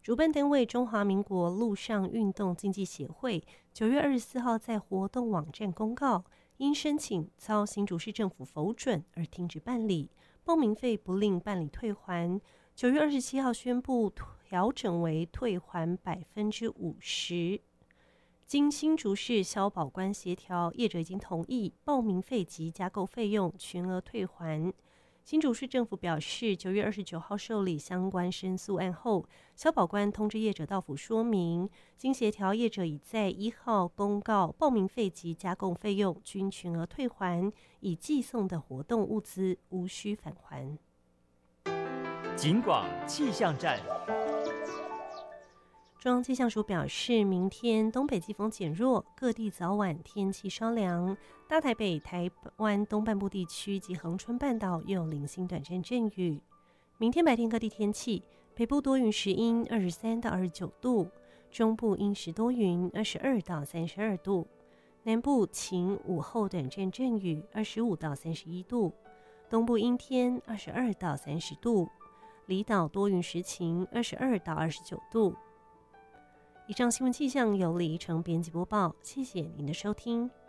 主办单位中华民国陆上运动竞技协会9月24号在活动网站公告，因申请遭新竹市政府否准而停止办理，报名费不另办理退还。9月27号宣布调整为退还50%。经新竹市消保官协调，业者已经同意报名费及加购费用全额退还。新竹市政府表示，9月29号受理相关申诉案后，消保官通知业者到府说明，经协调，业者已在1号公告报名费及加购费用均全额退还，已寄送的活动物资无需返还。 警广气象站。 中央气象署表示，明天东北季风减弱，各地早晚天气稍凉。大台北、台湾东半部地区及恒春半岛又有零星短暂阵雨。明天白天各地天气：北部多云时阴，23到29度；中部阴时多云，22到32度；南部晴，午后短暂阵雨，25到31度；东部阴天，22到30度；离岛多云时晴，22到29度。以上新闻气象由李怡成编辑播报，谢谢您的收听。